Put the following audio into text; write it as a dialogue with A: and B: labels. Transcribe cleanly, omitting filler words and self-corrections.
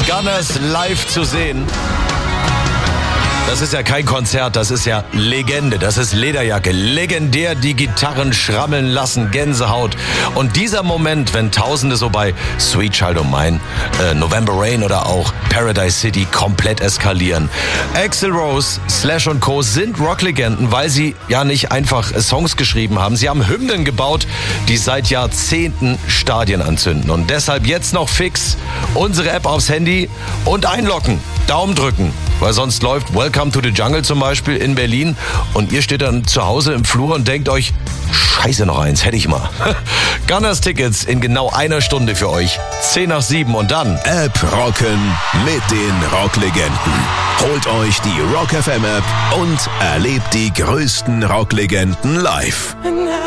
A: Gunners live zu sehen. Das ist ja kein Konzert, das ist ja Legende, das ist Lederjacke, legendär die Gitarren schrammeln lassen, Gänsehaut. Und dieser Moment, wenn Tausende so bei Sweet Child O' Mine, November Rain oder auch Paradise City komplett eskalieren. Axl Rose, Slash und Co. sind Rocklegenden, weil sie ja nicht einfach Songs geschrieben haben. Sie haben Hymnen gebaut, die seit Jahrzehnten Stadien anzünden. Und deshalb jetzt noch fix unsere App aufs Handy und einloggen, Daumen drücken. Weil sonst läuft Welcome to the Jungle zum Beispiel in Berlin und ihr steht dann zu Hause im Flur und denkt euch, scheiße, noch eins, hätte ich mal. Gunners Tickets in genau einer Stunde für euch. 6:10 und dann
B: App rocken mit den Rocklegenden. Holt euch die Rock FM App und erlebt die größten Rocklegenden live.